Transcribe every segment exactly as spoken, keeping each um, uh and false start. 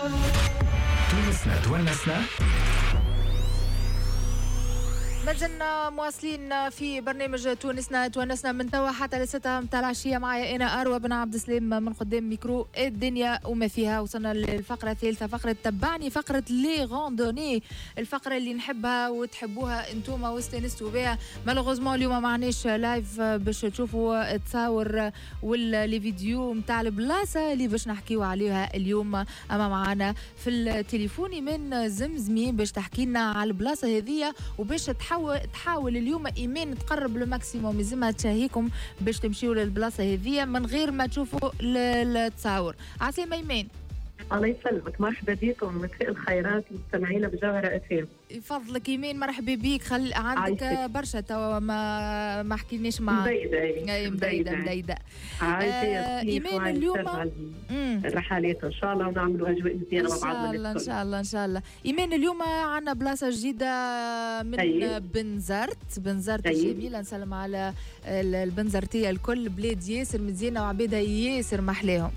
تونسنا تونسنا. مازلنا مواصلين في برنامج تونسنا تونسنا من توا حتى لستة متاع العشية. معايا أنا أروى بن عبد السلام من قدام ميكرو الدنيا وما فيها. وصلنا للفقرة الثالثة، فقرة تبعني، فقرة لي غوندوني، الفقرة اللي نحبها وتحبوها انتوما واستانستوا بها. مالوغوزمون اليوم معناش لايف باش تشوفوا التصاور واللي فيديو متاع البلاصة اللي باش نحكيو عليها اليوم. أما معنا في التليفون إيمان زمزمي باش تحكي لنا على البلاصة هذية وباش تحاول تحاول اليوم إيمان تقرب للماكسيموم. يلزمها تشاهيكم باش تمشيوا للبلاصة هذية من غير ما تشوفوا التصاور. عسلامة إيمان. الله يسلمك، مرحبا بكم، مساء الخيرات مستمعينا بجوهرة اف ام. يفضلك إيمان، مرحبا بيك. خل عندك عايشك. برشا توا ما ما حكيناش مع مبيدة مبيدة مبيدة آه إيمان اليوم الرحلات ان شاء الله ونعملوا اجواء مزيانه مع بعض. ان شاء الله ان شاء الله ان شاء الله. إيمان اليوم عندنا بلاصة جديدة من أيه. بنزرت بنزرت الجميلة. نسلم على البنزرتية الكل، بلاد ياسر مزيانة وعبيدها ياسر محلاهم.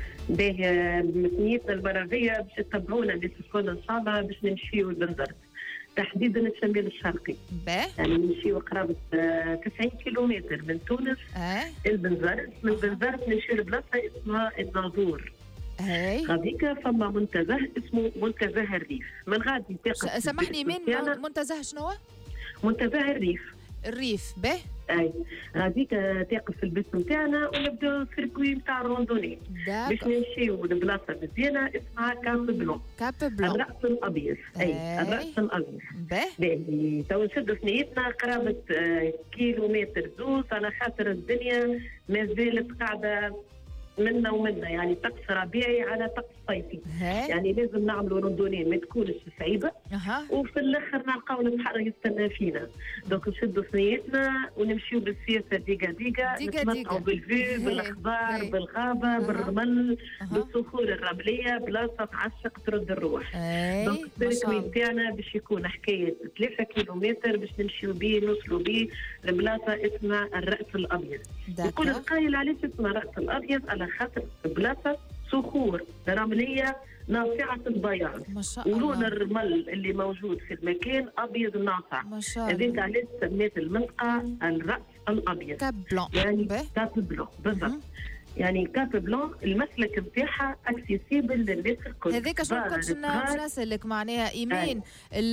باهي مكنيتنا المرضية باش تتبعونا الناس الكل ان شاء الله باش نمشيو لبنزرت، تحديدا الشمال الشرقي. باه يعني نمشيو قرابة تسعين كيلومتر من تونس اه البنزرت. من بنزرت نمشيو لبلاصة اسمها الناظور. هاي غاديكا فما منتزه اسمه منتزه الريف. من غادي تقف سامحني مين منتزه شنو؟ منتزه الريف. الريف باه اي غاديك تقف في البيت نتاعنا ونبداو السيركوي نتاع الروندوني باش نمشيو لبلاصه مزيانه اسمها كاب بلون. كاب بلون الراس الابيض. اي الراس الابيض. باهي تو نشدوا ثنيتنا قرابه كيلومتر زوز على خاطر الدنيا ما زالت قاعده منا ومنا، يعني طقس ربيعي على طقس صيفي. يعني لازم نعملوا رندونين ما تكونش صعيبه أه. وفي الاخر نلقاو البحر يستنى فينا. دونك نشدوا ثنيتنا ونمشيو بالسياسه ديقا ديقا نتمتعوا بالفيو بالاخبار بالغابه أه. بالرمل أه. بالصخور الرمليه، بلاصه تعشق ترد الروح. دونك السيركوي نتاعنا باش يكون حكايه ثلاثة كيلومتر باش نمشيو بيه نوصلوا بيه لبلاصه اسمها الراس الابيض. وكل القايل علاش اسمها الراس الابيض؟ على خاطر بلاصه صخور رمليه ناصعه البياض، ولون الرمل اللي موجود في المكان ابيض ناصع. هذيك علاش سميت المنطقه الراس الابيض. كاب بلون يعني كاب بلون بالضبط. يعني كاب بلون المسلك نتاعها اكسيسيبل للناس الكل. هذيك شنو كنت نسالك معناها ايمان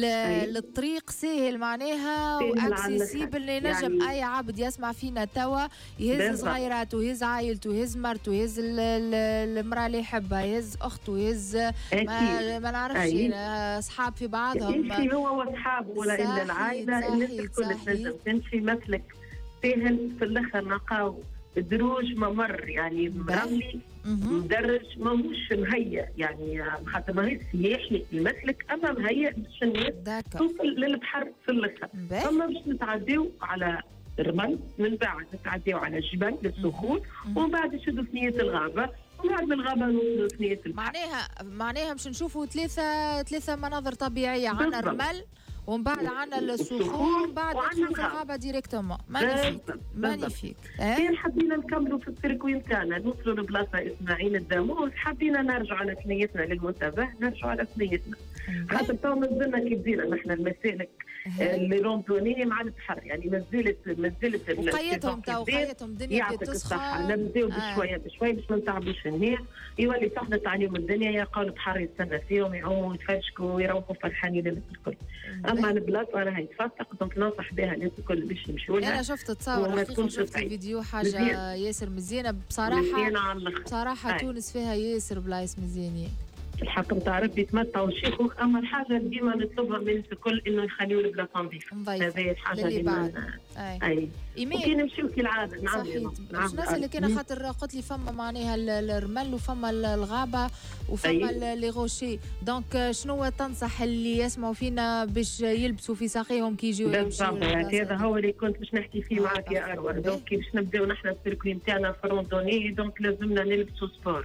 الطريق سهل معناها واكسيسيبل ينجم اي عبد يسمع فينا توا يهز صغيراته يهز عائلته يهز مرته يهز المراه اللي يحبها يهز اخته يهز ما, ما نعرفش اصحاب في بعضهم يمشي هو واصحابه ولا الا العائله. الناس الكل تنجم تمشي مسلك سهل في الاخر نلقاو الدروج ممر يعني رملي مدرج ماهوش مهيأ، يعني خاطر ماهيش سياحي المسلك اما مهيأ باش الناس توصل للبحر في الاخر. اما باش نتعداو على الرمل من بعد نتعداو على الجبل للصخور ومن بعد نشدوا ثنية الغابه ومن بعد من الغابه نوصلوا ثنية البحر. معناها معناها باش نشوفوا ثلاثه ثلاثه مناظر طبيعيه. عندنا الرمل ومن بعد عندنا الصخور ومن بعد ندخلوا في الغابه ديريكتومون. مانيفيك مانيفيك. كان حبينا نكملوا في السيركوي نتاعنا نوصلوا لبلاصه اسمها عين الداموس، حبينا نرجعوا على ثنيتنا للمنتزه نرجعوا على ثنيتنا خاطر تو مازلنا كي بدينا نحن المسالك اللي روندوني مع البحر، يعني مازالت مازالت وقيتهم تو قيتهم الدنيا تسخن. نبداو بشويه بشويه باش ما نتعبوش الناس. يولي صح نتعلموا الدنيا يلقاو البحر يستنى فيهم يعوموا يتفشكوا ويروحوا فرحانين الناس الكل. اما البلاصه راهي تفتق دونك ننصح بها الناس الكل باش يمشوا لها. انا شفت تصور حقيقي شفت الفيديو حاجه ياسر مزيانه بصراحه. بصراحه تونس فيها ياسر بلايص مزيانين الحق نتاع ربي يتمتعوا ويشيخوا. اما الحاجه اللي ديما نطلبها من الناس الكل انه يخليوا البلاصه نظيفه. هذه الحاجه اللي بعد اي, أي. وكي نمشيو كالعاده نعملوا باش نسالك انا خاطر قلت لي فما معناها الرمل وفما الغابه وفما لي غوشي. دونك شنو تنصح اللي يسمعوا فينا باش يلبسوا في ساقيهم كي يجيو بالضبط؟ هذا هو اللي كنت باش نحكي فيه معك يا اروى. دونك باش نبداو نحن السيركوي نتاعنا في روندوني دونك لازمنا نلبسوا سبور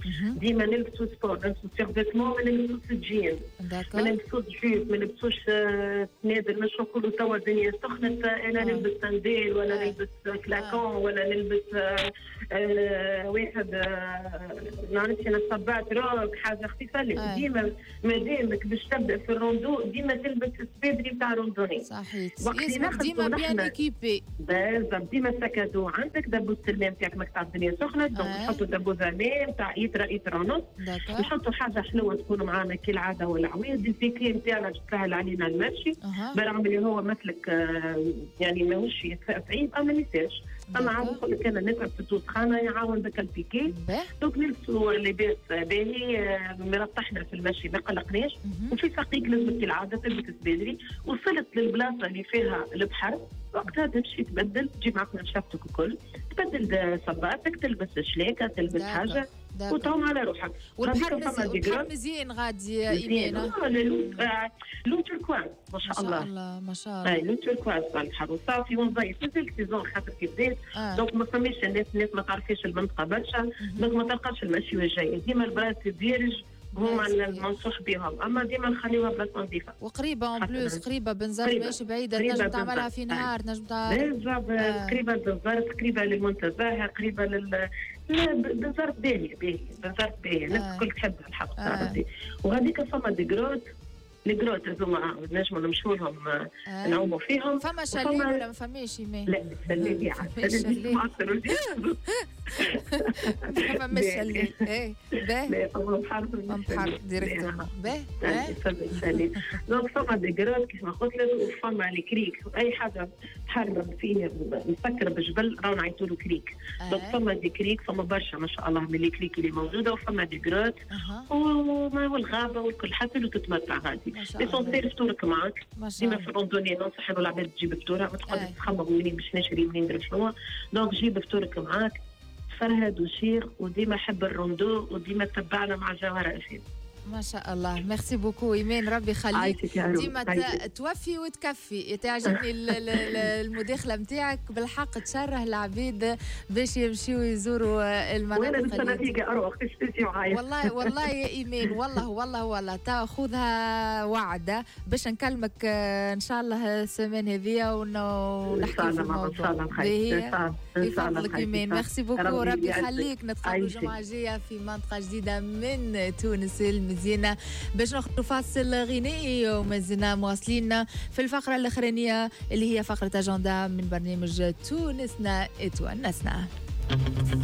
ديما نلبسوا سبور، نلبسوا سيرفيتمون، ما نلبسوش جين، ما نلبسوش جيب، ما نلبسوش سنادل. مش نقولوا توا الدنيا سخنت انا نلبس سانديل ولا نلبس كلاكون ولا نلبس واحد نعرفش انا صبعت روك حاجه خفيفه. ديما مادامك باش تبدا في الروندو ديما تلبس السبيدري بتاع روندوني. صحيح، ديما بيان ايكيبي. بالضبط، ديما سكادو عندك دبوس الماء نتاعك ماك تاع الدنيا سخنه، دونك نحطوا دبوس الماء نتاع يترا يترا ونص. نحطوا حاجه حلوه تكون معانا كالعاده والعويد. البيكي نتاعنا تسهل علينا المشي برغم اللي هو مثلك يعني ماهوش صعيب اما ما يسالش. اما عاود نقول لك انا نتعب في السخانه يعاون بك البيكي. دونك نلبسوا لباس باهي مرطحنا في المشي ما قلقناش. وفي ساقيك لازم كالعاده تلبس سبيدري. وصلت للبلاصه اللي فيها البحر وقتها تمشي تبدل، تجيب معك منشفتك الكل، تبدل صباتك، تلبس شلاكه، تلبس حاجه وتعوم على روحك. والبحر البحر مزيان غادي يا ايمانه. لو تركواز ما شاء الله. ما شاء الله ما شاء الله. اي لو تركواز البحر وصافي ونضيف مثل سيزون خاطر كي بدات. دونك ما فماش الناس الناس ما تعرفيش المنطقه برشا، دونك ما تلقاش المشي والجاي. ديما البلاصه الديرج هما المنصوح بهم، اما ديما نخليوها بلاصه نظيفه وقريبه اون بلوس، قريبه بنزرت ماشي بعيده، تنجم تعملها في نهار، تنجم بالضبط. قريبه للبنزرت، قريبه للمنتزه، قريبه لل بنزرت باهيه باهيه بنزرت باهيه. الناس الكل تحبها الحق صراحه. وغاديك فما دي جروت، لي جروت هذوما نجموا نمشوا لهم نعوموا فيهم. فما شاليه ولا ما فماش يمين؟ لا شاليه يا شاليه معصر فما شاليه. ايه باه لا فما بحر بحر ديريكتومون. باه فما شاليه. دونك فما دي جروت كيف ما قلت لك، وفما لي كريك اي حاجه بحر فيه مسكر بجبل راهو نعيطوا له كريك. دونك فما دي كريك، فما برشا ما شاء الله من لي كريك اللي موجوده، وفما دي جروت والغابه والكل حتى لو تتمتع غادي. ليسونسيال فطورك معاك ديما في الروندوني. ننصح العباد تجيب فطوره، ما تقعدش تخمم منين باش نشري منين ندير شنو. دونك جيب فطورك معاك، فرهد وشير، وديما حب الروندو، وديما تبعنا مع جوهره افيد. ما شاء الله. ميرسي بوكو ايمان، ربي يخليك. ديما توفي وتكفي. تعجبني المداخله نتاعك بالحق، تشره العبيد باش يمشيو يزوروا المناطق. وانا بالسنه اروح تشتي معايا والله والله يا ايمان، والله والله والله تاخذها وعده باش نكلمك ان شاء الله السمان هذه ونحكي في الموضوع. ان شاء الله خير بفضلك ايمان. ميرسي بوكو، ربي يخليك. نتقابلوا الجمعه الجايه في منطقه جديده من تونس مزيانة باش ناخذ فاصل غنائي، ومازلنا مواصلين في الفقرة الأخرانية اللي هي فقرة أجندة من برنامج تونسنا اتونسنا.